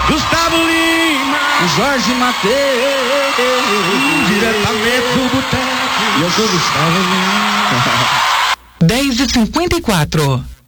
Gustavo Lima, Jorge Mateus, diretamente do boteco. e eu sou Gustavo Lima. 10h54.